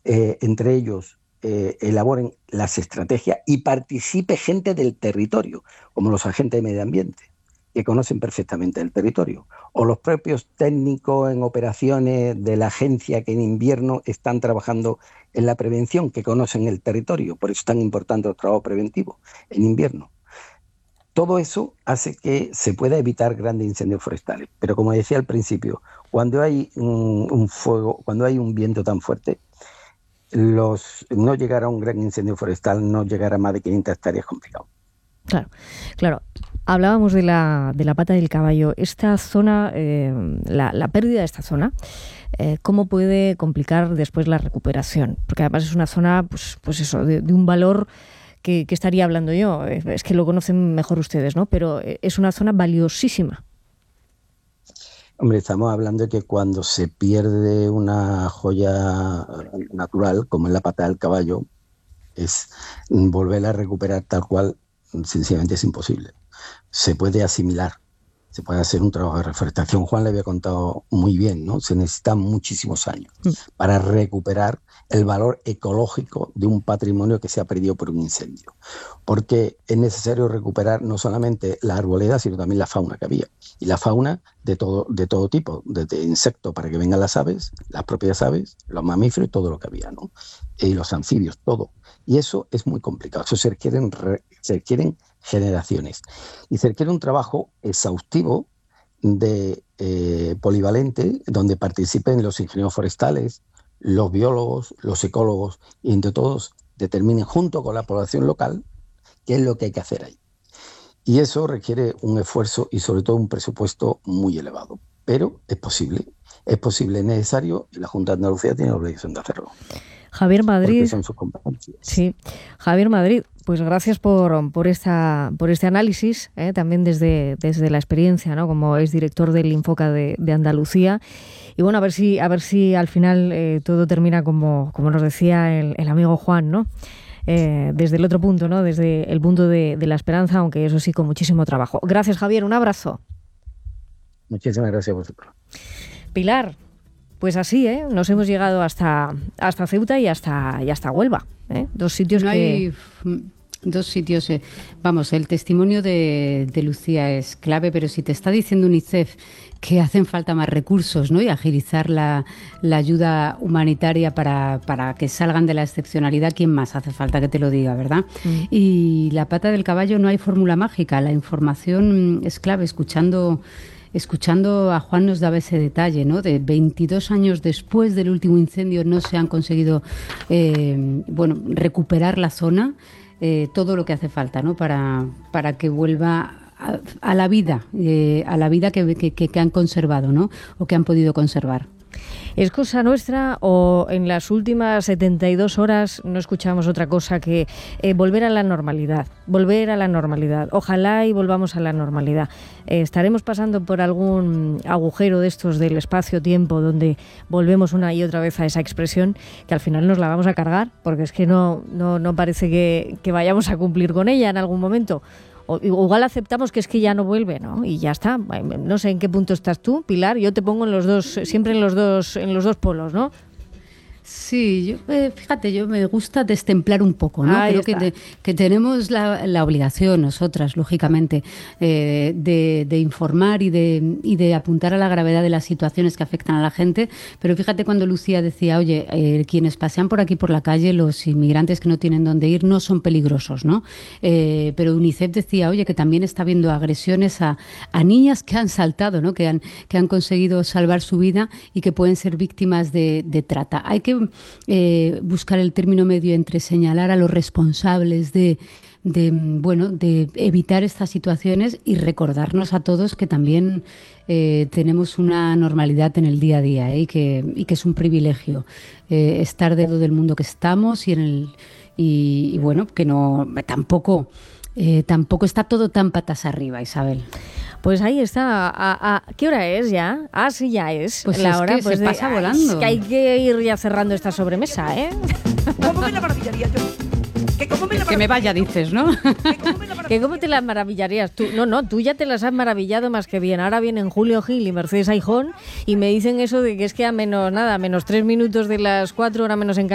entre ellos elaboren las estrategias y participe gente del territorio, como los agentes de medio ambiente, que conocen perfectamente el territorio, o los propios técnicos en operaciones de la agencia que en invierno están trabajando en la prevención, que conocen el territorio. Por eso es tan importante el trabajo preventivo en invierno. Todo eso hace que se pueda evitar grandes incendios forestales. Pero como decía al principio, cuando hay un fuego, cuando hay un viento tan fuerte, no llegar a un gran incendio forestal, no llegar a más de 500 hectáreas es complicado. Claro, claro. Hablábamos de la pata del caballo. Esta zona, la pérdida de esta zona, ¿cómo puede complicar después la recuperación? Porque además es una zona, pues eso, de un valor que estaría hablando yo. Es que lo conocen mejor ustedes, ¿no? Pero es una zona valiosísima. Hombre, estamos hablando de que cuando se pierde una joya natural, como es la pata del caballo, es volverla a recuperar tal cual, sencillamente es imposible. Se puede asimilar, se puede hacer un trabajo de reforestación. Juan le había contado muy bien, ¿no? Se necesitan muchísimos años para recuperar el valor ecológico de un patrimonio que se ha perdido por un incendio. Porque es necesario recuperar no solamente la arboleda, sino también la fauna que había. Y la fauna de todo tipo, desde insectos para que vengan las aves, las propias aves, los mamíferos y todo lo que había, ¿no? Y los anfibios, todo. Y eso es muy complicado. Eso se requieren generaciones. Y se requiere un trabajo exhaustivo de polivalente, donde participen los ingenieros forestales, los biólogos, los ecólogos, y entre todos determinen junto con la población local qué es lo que hay que hacer ahí. Y eso requiere un esfuerzo y sobre todo un presupuesto muy elevado. Pero es posible, es necesario, y la Junta de Andalucía tiene la obligación de hacerlo. Javier Madrid. Porque son sus competencias. Sí, Javier Madrid, pues gracias por este análisis, también desde la experiencia, ¿no? Como es director del Infoca de Andalucía. Y bueno, a ver si al final todo termina como nos decía el amigo Juan, ¿no? Desde el otro punto, ¿no? Desde el punto de la esperanza, aunque eso sí, con muchísimo trabajo. Gracias, Javier, un abrazo. Muchísimas gracias a vosotros. Pilar, pues así, nos hemos llegado hasta Ceuta y hasta Huelva, dos sitios no que... Hay dos sitios, vamos, el testimonio de Lucía es clave, pero si te está diciendo UNICEF que hacen falta más recursos, ¿no? Y agilizar la ayuda humanitaria para que salgan de la excepcionalidad, ¿quién más hace falta que te lo diga, verdad? Y la pata del caballo, no hay fórmula mágica, la información es clave. Escuchando a Juan nos daba ese detalle, ¿no? De 22 años después del último incendio no se han conseguido recuperar la zona, todo lo que hace falta, ¿no? Para que vuelva a la vida que han conservado, ¿no? O que han podido conservar. ¿Es cosa nuestra o en las últimas 72 horas no escuchamos otra cosa que volver a la normalidad? Volver a la normalidad. Ojalá y volvamos a la normalidad. ¿Estaremos pasando por algún agujero de estos del espacio-tiempo donde volvemos una y otra vez a esa expresión que al final nos la vamos a cargar? Porque es que no parece que vayamos a cumplir con ella en algún momento. O igual aceptamos que es que ya no vuelve, ¿no? Y ya está. No sé en qué punto estás tú, Pilar. Yo te pongo en los dos, siempre en los dos polos, ¿no? Sí, fíjate, yo me gusta destemplar un poco, ¿no? Creo que tenemos la obligación, nosotras, lógicamente, de informar y de apuntar a la gravedad de las situaciones que afectan a la gente. Pero fíjate cuando Lucía decía, oye, quienes pasean por aquí por la calle, los inmigrantes que no tienen dónde ir, no son peligrosos, ¿no? Pero UNICEF decía, oye, que también está habiendo agresiones a niñas que han saltado, ¿no? Que han conseguido salvar su vida y que pueden ser víctimas de trata. Hay que buscar el término medio entre señalar a los responsables de evitar estas situaciones y recordarnos a todos que también tenemos una normalidad en el día a día, y que es un privilegio estar dentro del mundo que estamos y bueno, que no tampoco está todo tan patas arriba, Isabel. Pues ahí está. ¿Qué hora es ya? Ah, sí, ya es. Pues la es hora, que pues se pasa volando. Es que hay que ir ya cerrando esta sobremesa, ¿eh? ¿Cómo me la maravillaría yo? Que me vaya, dices, ¿no? ¿Que cómo te las maravillarías? Tú, tú ya te las has maravillado más que bien. Ahora vienen Julio Gil y Mercedes Aijón y me dicen eso de que es que a menos 3 minutos de las 4, ahora menos en